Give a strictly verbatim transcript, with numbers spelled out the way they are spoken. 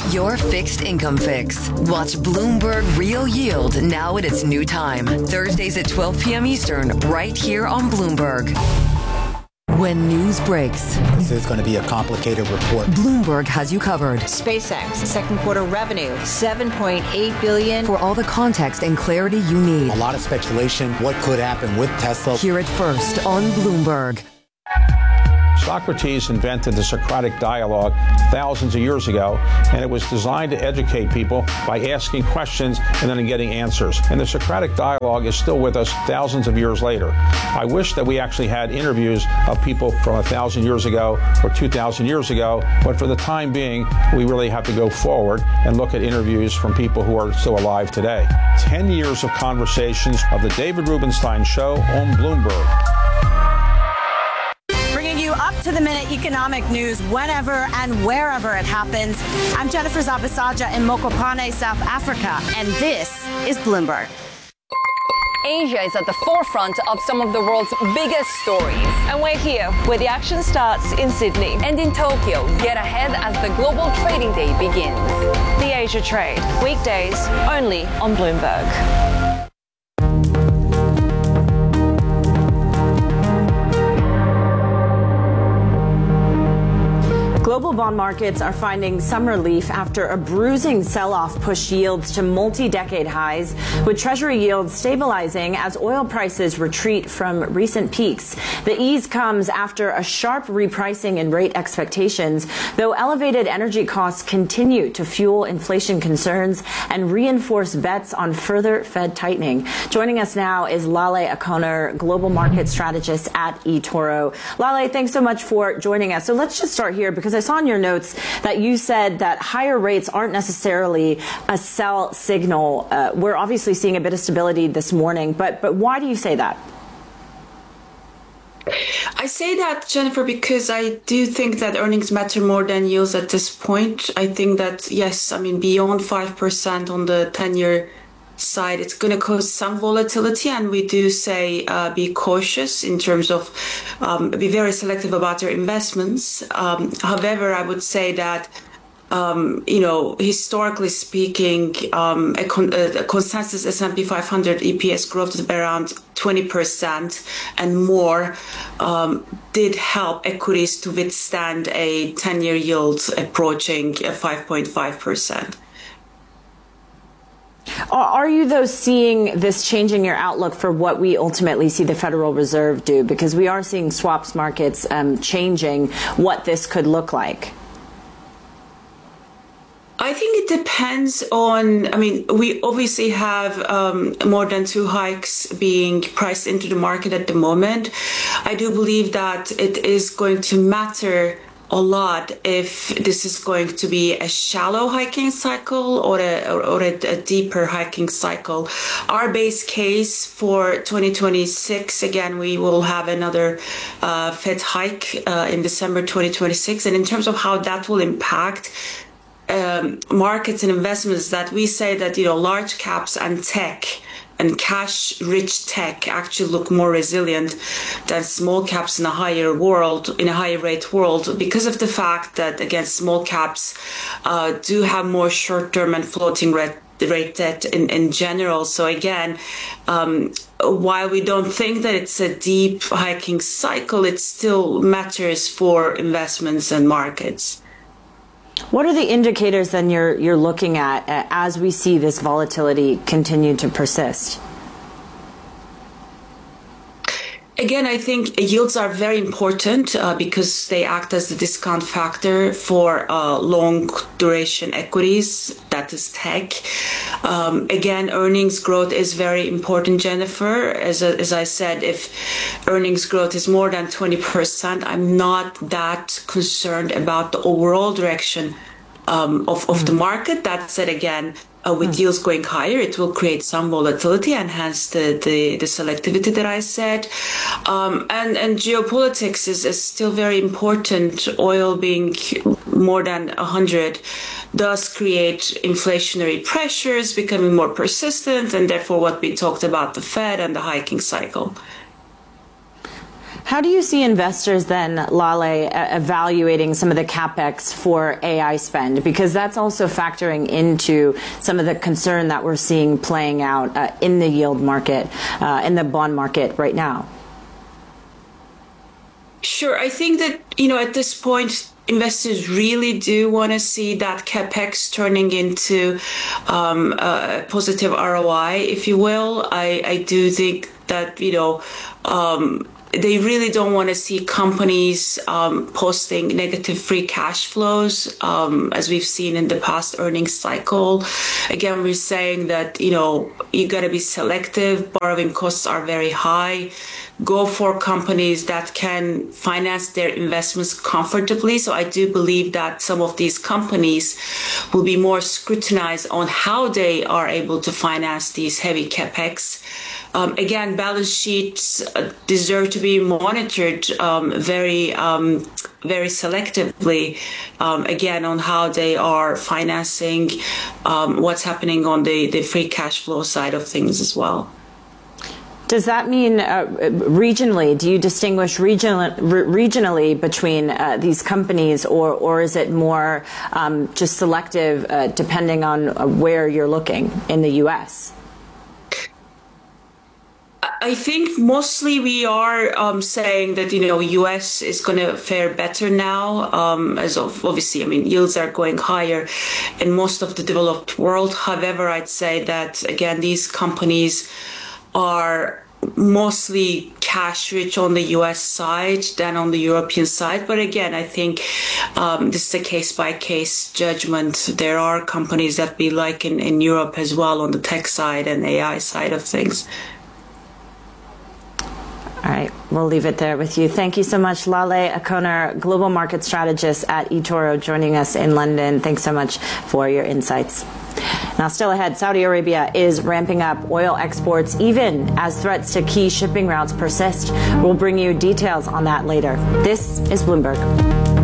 Your fixed income fix. Watch Bloomberg Real Yield now at its new time. Thursdays at twelve p.m. Eastern, right here on Bloomberg. When news breaks, this is going to be a complicated report. Bloomberg has you covered. SpaceX, second quarter revenue, seven point eight billion dollars. For all the context and clarity you need. A lot of speculation, what could happen with Tesla. Hear it first on Bloomberg. Socrates invented the Socratic dialogue thousands of years ago, and it was designed to educate people by asking questions and then getting answers. And the Socratic dialogue is still with us thousands of years later. I wish that we actually had interviews of people from a thousand years ago or two thousand years ago, but for the time being, we really have to go forward and look at interviews from people who are still alive today. Ten years of conversations of the David Rubenstein Show on Bloomberg. To the minute economic news whenever and wherever it happens. I'm Jennifer Zabasaja in Mokopane, South Africa, and this is Bloomberg. Asia is at the forefront of some of the world's biggest stories. And we're here where the action starts in Sydney. And in Tokyo, get ahead as the global trading day begins. The Asia Trade, weekdays only on Bloomberg. Global bond markets are finding some relief after a bruising sell-off pushed yields to multi-decade highs, with Treasury yields stabilizing as oil prices retreat from recent peaks. The ease comes after a sharp repricing in rate expectations, though elevated energy costs continue to fuel inflation concerns and reinforce bets on further Fed tightening. Joining us now is Lale O'Connor, global market strategist at eToro. Lale, thanks so much for joining us. So let's just start here, because I saw in your notes that you said that higher rates aren't necessarily a sell signal. Uh, we're obviously seeing a bit of stability this morning, but but why do you say that? I say that, Jennifer, because I do think that earnings matter more than yields at this point. I think that, yes, I mean, beyond five percent on the ten-year side, it's going to cause some volatility, and we do say uh, be cautious in terms of um, be very selective about your investments. Um, however, I would say that um, you know, historically speaking, um, a, con- a consensus S and P five hundred E P S growth of around twenty percent and more um, did help equities to withstand a ten-year yield approaching five point five percent. Are you, though, seeing this changing your outlook for what we ultimately see the Federal Reserve do? Because we are seeing swaps markets um, changing what this could look like. I think it depends on, I mean, we obviously have um, more than two hikes being priced into the market at the moment. I do believe that it is going to matter a lot if this is going to be a shallow hiking cycle or a, or, or a, a deeper hiking cycle. Our base case for twenty twenty-six, again, we will have another uh, Fed hike uh, in December twenty twenty-six. And in terms of how that will impact um, markets and investments, that we say that, you know, large caps and tech and cash-rich tech actually look more resilient than small caps in a higher world, in a higher rate world, because of the fact that, again, small caps uh, do have more short-term and floating rate, rate debt in, in general. So again, um, while we don't think that it's a deep hiking cycle, it still matters for investments and markets. What are the indicators then you're you're looking at uh, as we see this volatility continue to persist? Again, I think yields are very important uh, because they act as the discount factor for uh, long duration equities, that is tech. Um, again, earnings growth is very important, Jennifer. As, a, as I said, if earnings growth is more than twenty percent, I'm not that concerned about the overall direction um, of, of mm. the market. That said, again, Uh, with mm. yields going higher, it will create some volatility and hence the, the, the selectivity that I said. Um, and, and geopolitics is, is still very important. Oil being more than one hundred does create inflationary pressures becoming more persistent, and therefore what we talked about, the Fed and the hiking cycle. How do you see investors then, Lale, evaluating some of the capex for A I spend? Because that's also factoring into some of the concern that we're seeing playing out uh, in the yield market, uh, in the bond market right now. Sure. I think that, you know, at this point, investors really do want to see that capex turning into um, a positive R O I, if you will. I, I do think that, you know, um, they really don't want to see companies um, posting negative free cash flows, um, as we've seen in the past earnings cycle. Again, we're saying that, you know, you got to be selective. Borrowing costs are very high. Go for companies that can finance their investments comfortably. So I do believe that some of these companies will be more scrutinized on how they are able to finance these heavy capex. Um, again, balance sheets deserve to be monitored um, very, um, very selectively, um, again, on how they are financing, um, what's happening on the, the free cash flow side of things as well. Does that mean uh, regionally, do you distinguish regional, re- regionally between uh, these companies, or, or is it more um, just selective uh, depending on uh, where you're looking in the U S? I think mostly we are um, saying that, you know, U S is going to fare better now, um, as of obviously, I mean, yields are going higher in most of the developed world. However, I'd say that, again, these companies are mostly cash rich on the U S side than on the European side. But again, I think um, this is a case by case judgment. There are companies that we like in, in Europe as well on the tech side and A I side of things. All right, we'll leave it there with you. Thank you so much, Lale Akoner, Global Market Strategist at eToro, joining us in London. Thanks so much for your insights. Now, still ahead, Saudi Arabia is ramping up oil exports even as threats to key shipping routes persist. We'll bring you details on that later. This is Bloomberg.